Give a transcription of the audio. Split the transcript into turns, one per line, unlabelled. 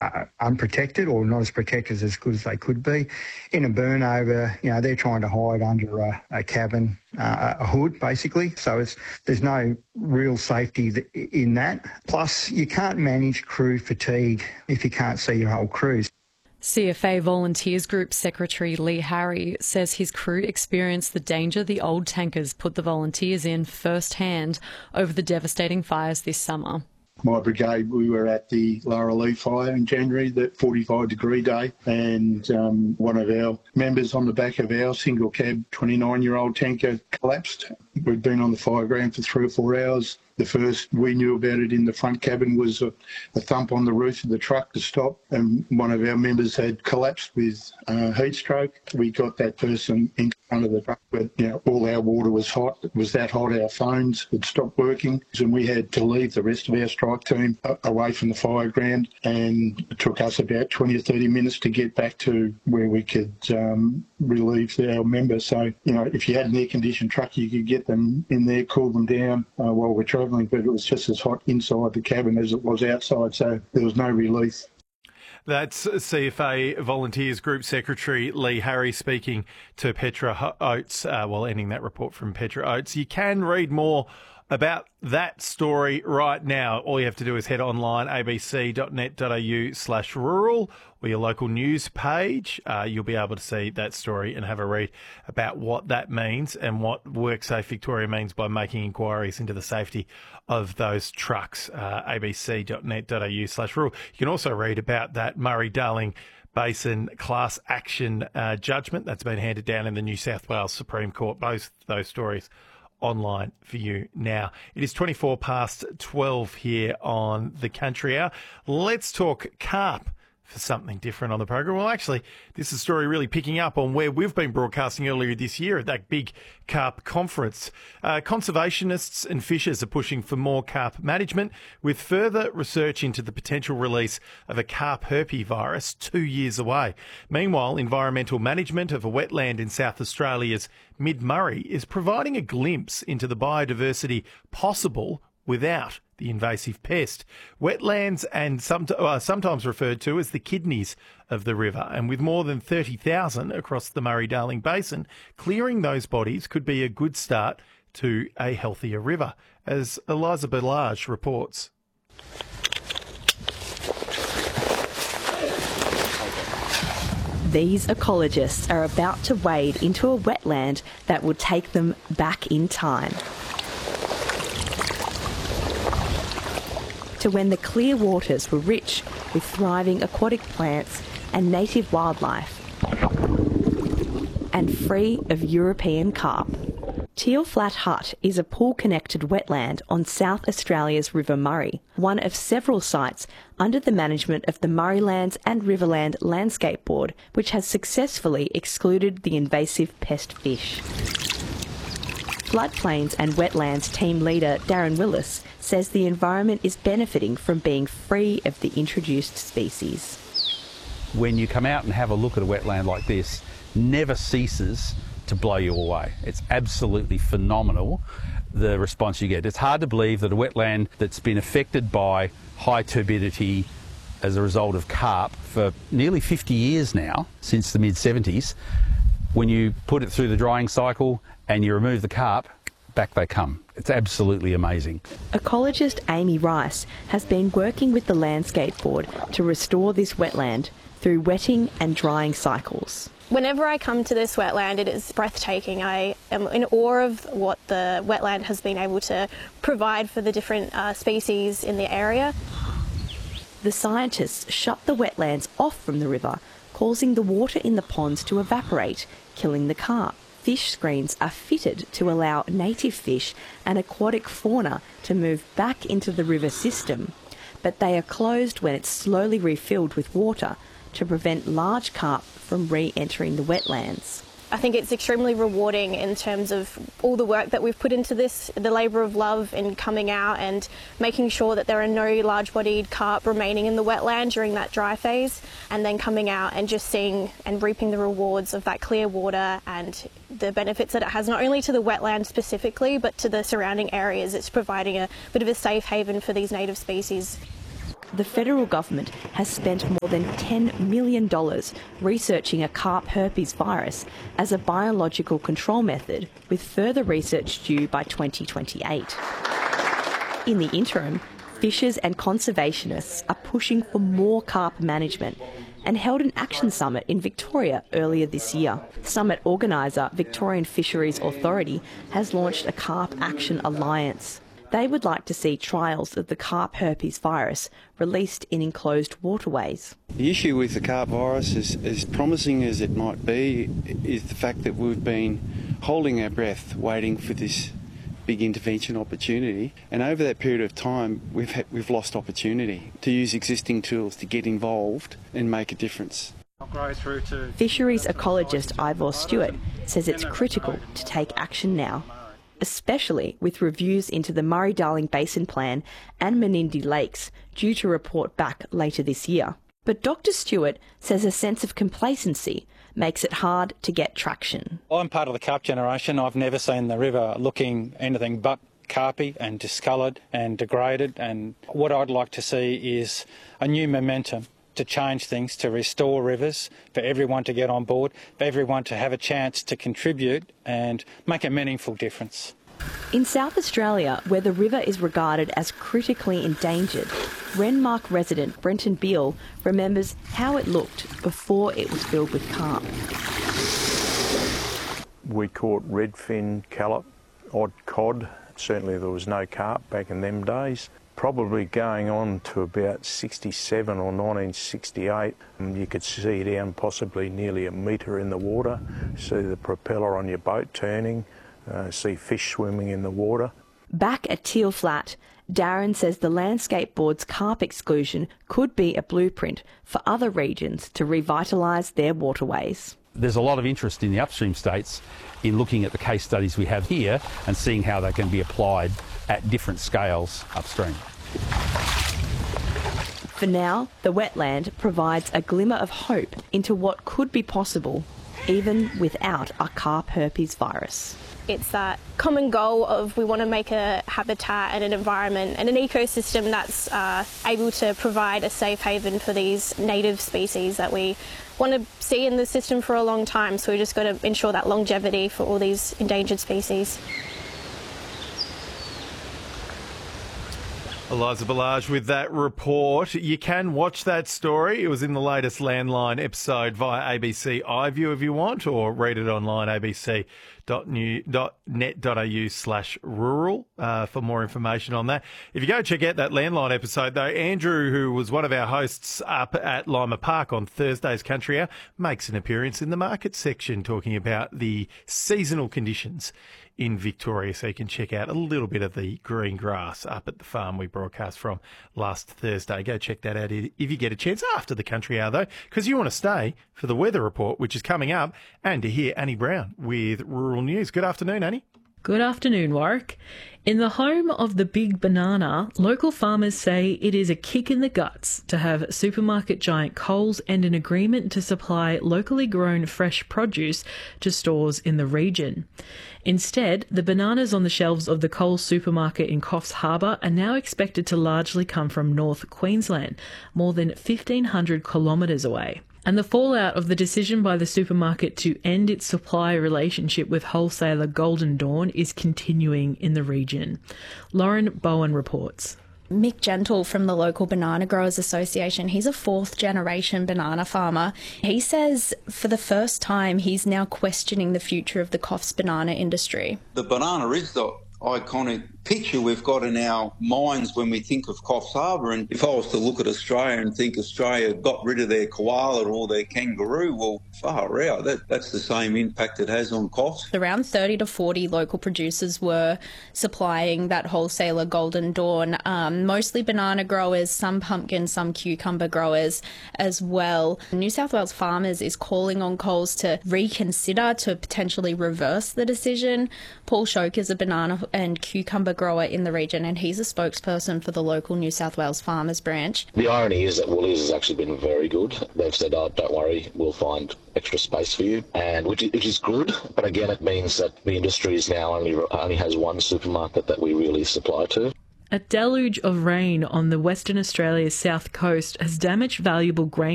unprotected or not as protected as good as they could be. In a burnover, they're trying to hide under a cabin, a hood basically. So there's no real safety in that. Plus, you can't manage crew fatigue if you can't see your whole crew.
CFA Volunteers Group Secretary Lee Harry says his crew experienced the danger the old tankers put the volunteers in firsthand over the devastating fires this summer.
My brigade, we were at the Laurel fire in January, that 45-degree day, and one of our members on the back of our single cab 29-year-old tanker collapsed. We'd been on the fire ground for 3 or 4 hours. The first we knew about it in the front cabin was a thump on the roof of the truck to stop, and one of our members had collapsed with heat stroke. We got that person in front of the truck, but all our water was hot. It was that hot our phones had stopped working, and we had to leave the rest of our strike team away from the fire ground, and it took us about 20 or 30 minutes to get back to where we could relieve our members. So, if you had an air-conditioned truck, you could get them in there, cool them down while we're travelling, but it was just as hot inside the cabin as it was outside, so there was no relief.
That's CFA Volunteers Group Secretary Lee Harry speaking to Petra Oates, ending that report from Petra Oates. You can read more about that story right now. All you have to do is head online, abc.net.au/rural, or your local news page. You'll be able to see that story and have a read about what that means and what WorkSafe Victoria means by making inquiries into the safety of those trucks. abc.net.au/rural. You can also read about that Murray-Darling Basin class action judgment that's been handed down in the New South Wales Supreme Court. Both those stories online for you now. It is 24 past 12 here on the Country Hour. Let's talk carp for something different on the program. Well, actually, this is a story really picking up on where we've been broadcasting earlier this year at that big carp conference. Conservationists and fishers are pushing for more carp management, with further research into the potential release of a carp herpesvirus 2 years away. Meanwhile, environmental management of a wetland in South Australia's Mid-Murray is providing a glimpse into the biodiversity possible without the invasive pest. Wetlands and sometimes referred to as the kidneys of the river, and with more than 30,000 across the Murray-Darling Basin, clearing those bodies could be a good start to a healthier river, as Eliza Bellage reports.
These ecologists are about to wade into a wetland that will take them back in time, to when the clear waters were rich with thriving aquatic plants and native wildlife, and free of European carp. Teal Flat Hut is a pool-connected wetland on South Australia's River Murray, one of several sites under the management of the Murraylands and Riverland Landscape Board, which has successfully excluded the invasive pest fish. Floodplains and Wetlands team leader Darren Willis says the environment is benefiting from being free of the introduced species.
When you come out and have a look at a wetland like this, never ceases to blow you away. It's absolutely phenomenal, the response you get. It's hard to believe that a wetland that's been affected by high turbidity as a result of carp for nearly 50 years now, since the mid-70s, when you put it through the drying cycle and you remove the carp, back they come. It's absolutely amazing.
Ecologist Amy Rice has been working with the Landscape Board to restore this wetland through wetting and drying cycles.
Whenever I come to this wetland, it is breathtaking. I am in awe of what the wetland has been able to provide for the different species in the area.
The scientists shut the wetlands off from the river, causing the water in the ponds to evaporate, killing the carp. Fish screens are fitted to allow native fish and aquatic fauna to move back into the river system, but they are closed when it's slowly refilled with water to prevent large carp from re-entering the wetlands.
I think it's extremely rewarding in terms of all the work that we've put into this, the labour of love in coming out and making sure that there are no large-bodied carp remaining in the wetland during that dry phase, and then coming out and just seeing and reaping the rewards of that clear water and the benefits that it has not only to the wetland specifically but to the surrounding areas. It's providing a bit of a safe haven for these native species.
The federal government has spent more than $10 million researching a carp herpes virus as a biological control method, with further research due by 2028. In the interim, fishers and conservationists are pushing for more carp management and held an action summit in Victoria earlier this year. Summit organiser Victorian Fisheries Authority has launched a Carp Action Alliance. They would like to see trials of the carp herpes virus released in enclosed waterways.
The issue with the carp virus is, as promising as it might be, is the fact that we've been holding our breath waiting for this big intervention opportunity, and over that period of time we've lost opportunity to use existing tools to get involved and make a difference.
Fisheries ecologist Ivor Stewart says it's critical to take action now, especially with reviews into the Murray-Darling Basin Plan and Menindee Lakes due to report back later this year. But Dr. Stewart says a sense of complacency makes it hard to get traction.
I'm part of the carp generation. I've never seen the river looking anything but carpy and discoloured and degraded, and what I'd like to see is a new momentum to change things, to restore rivers, for everyone to get on board, for everyone to have a chance to contribute and make a meaningful difference.
In South Australia, where the river is regarded as critically endangered, Renmark resident Brenton Beale remembers how it looked before it was filled with carp.
We caught redfin, callop, odd cod. Certainly there was no carp back in them days. Probably going on to about 67 or 1968, you could see down possibly nearly a metre in the water, see the propeller on your boat turning, see fish swimming in the water.
Back at Teal Flat, Darren says the Landscape Board's carp exclusion could be a blueprint for other regions to revitalise their waterways.
There's a lot of interest in the upstream states in looking at the case studies we have here and seeing how they can be applied at different scales upstream.
For now, the wetland provides a glimmer of hope into what could be possible even without a carp herpes virus.
It's that common goal of we want to make a habitat and an environment and an ecosystem that's able to provide a safe haven for these native species that we want to see in the system for a long time. So we just got to ensure that longevity for all these endangered species.
Eliza Ballage with that report. You can watch that story. It was in the latest Landline episode via ABC iView if you want, or read it online, abc.net.au/rural for more information on that. If you go check out that Landline episode, though, Andrew, who was one of our hosts up at Lima Park on Thursday's Country Hour, makes an appearance in the market section talking about the seasonal conditions in Victoria, so you can check out a little bit of the green grass up at the farm we broadcast from last Thursday. Go check that out if you get a chance after the Country Hour, though, because you want to stay for the weather report, which is coming up, and to hear Annie Brown with Rural News. Good afternoon, Annie.
Good afternoon, Warwick. In the home of the big banana, local farmers say it is a kick in the guts to have supermarket giant Coles end an agreement to supply locally grown fresh produce to stores in the region. Instead, the bananas on the shelves of the Coles supermarket in Coffs Harbour are now expected to largely come from North Queensland, more than 1,500 kilometres away. And the fallout of the decision by the supermarket to end its supply relationship with wholesaler Golden Dawn is continuing in the region. Lauren Bowen reports.
Mick Gentle from the local Banana Growers Association, he's a fourth-generation banana farmer. He says for the first time he's now questioning the future of the Coffs banana industry.
The banana is the iconic picture we've got in our minds when we think of Coffs Harbour, and if I was to look at Australia and think Australia got rid of their koala or their kangaroo, well, far out, that's the same impact it has on Coffs.
Around 30 to 40 local producers were supplying that wholesaler Golden Dawn, mostly banana growers, some pumpkin, some cucumber growers as well. New South Wales Farmers is calling on Coles to reconsider, to potentially reverse the decision. Paul Shoke is a banana and cucumber grower in the region, and he's a spokesperson for the local New South Wales Farmers branch.
The irony is that Woolies has actually been very good. They've said, don't worry, we'll find extra space for you, and which is good, but again it means that the industry is now only has one supermarket that we really supply to.
A deluge of rain on the Western Australia's south coast has damaged valuable grain